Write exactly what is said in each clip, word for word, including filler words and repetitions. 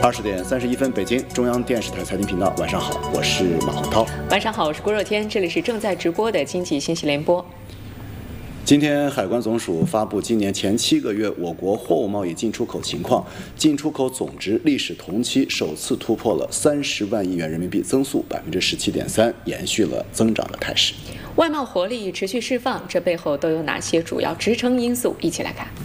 二十点三十一分，北京中央电视台财经频道，晚上好，我是马洪涛。 晚上好，我是郭若天，这里是正在直播的经济信息联播。 今天海关总署发布今年前七个月我国货物贸易进出口情况，进出口总值历史同期首次突破了三十万亿元人民币，增速百分之十七点三，延续了增长的态势。 外贸活力持续释放，这背后都有哪些主要支撑因素？一起来看。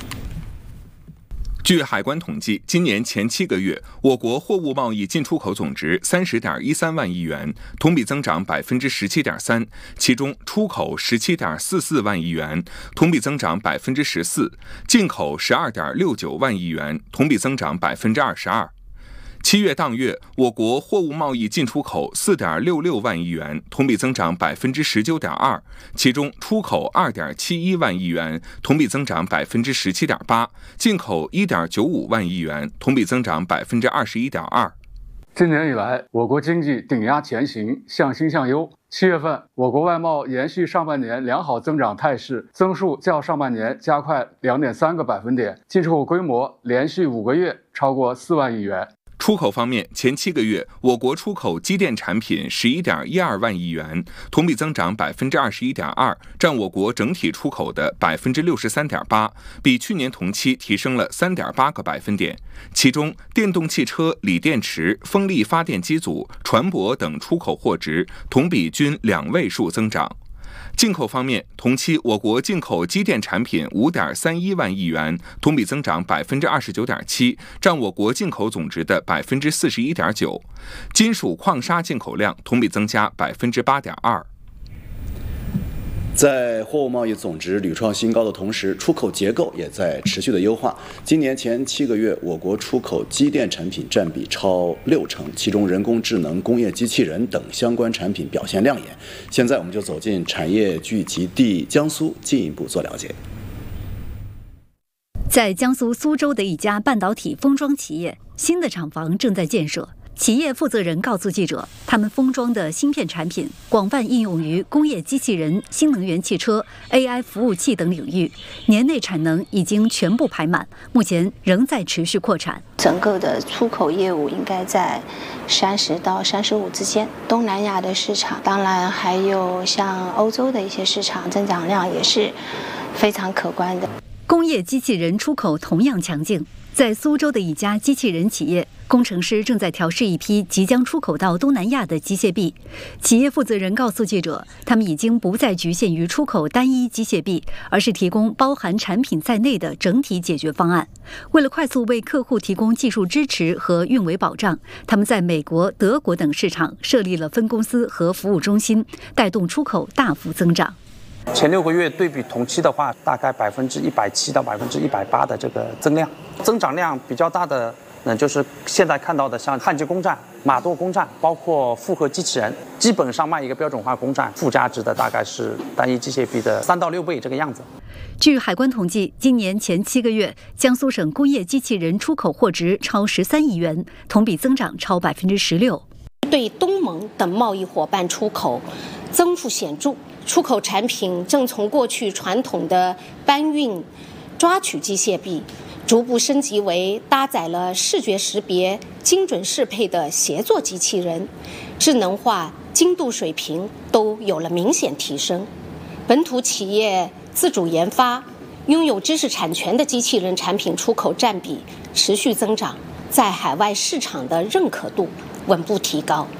据海关统计，今年前七个月，我国货物贸易进出口总值三十点一三万亿元，同比增长百分之十七点三，其中出口十七点四四万亿元，同比增长百分之十四；进口十二点六九万亿元，同比增长百分之二十二。七月当月，我国货物贸易进出口四点六六万亿元，同比增长百分之十九点二，其中出口二点七一万亿元，同比增长百分之十七点八，进口一点九五万亿元，同比增长百分之二十一点二。 今年以来，我国经济顶压前行，向新向优。七月份，我国外贸延续上半年良好增长态势，增速较上半年加快两点三个百分点，进出口规模连续五个月超过四万亿元。 出口方面，前七个月，我国出口机电产品十一点一二万亿元，同比增长百分之二十一点二，占我国整体出口的百分之六十三点八，比去年同期提升了三点八个百分点。其中，电动汽车、锂电池、风力发电机组、船舶等出口货值同比均两位数增长。进口方面，同期我国进口机电产品五点三一万亿元，同比增长百分之二十九点七，占我国进口总值的百分之四十一点九。金属矿砂进口量同比增加百分之八点二。 在货物贸易总值屡创新高的同时，出口结构也在持续的优化。今年前七个月，我国出口机电产品占比超六成，其中人工智能、工业机器人等相关产品表现亮眼。现在我们就走进产业聚集地江苏，进一步做了解。 在江苏苏州的一家半导体封装企业，新的厂房正在建设。企业负责人告诉记者，他们封装的芯片产品广泛应用于工业机器人、新能源汽车、A I 服务器等领域，年内产能已经全部排满，目前仍在持续扩产。 整个的出口业务应该在三十到三十五之间，东南亚的市场，当然还有像欧洲的一些市场，增长量也是非常可观的。 工业机器人出口同样强劲。在苏州的一家机器人企业，工程师正在调试一批即将出口到东南亚的机械臂。企业负责人告诉记者，他们已经不再局限于出口单一机械臂，而是提供包含产品在内的整体解决方案。为了快速为客户提供技术支持和运维保障，他们在美国、德国等市场设立了分公司和服务中心，带动出口大幅增长。 前六个月对比同期的话，大概百分之一百七到百分之一百八的这个增量，增长量比较大的，嗯，就是现在看到的像焊接工站、码垛工站，包括复合机器人，基本上卖一个标准化工站，附加值的大概是单一机械臂的三到六倍这个样子。 据海关统计，今年前七个月，江苏省工业机器人出口货值超十三亿元，同比增长超百分之十六。 对东盟等贸易伙伴出口增幅显著。出口产品正从过去传统的搬运、抓取机械臂，逐步升级为搭载了视觉识别、精准适配的协作机器人，智能化、精度水平都有了明显提升。本土企业自主研发、拥有知识产权的机器人产品出口占比持续增长，在海外市场的认可度稳步提高。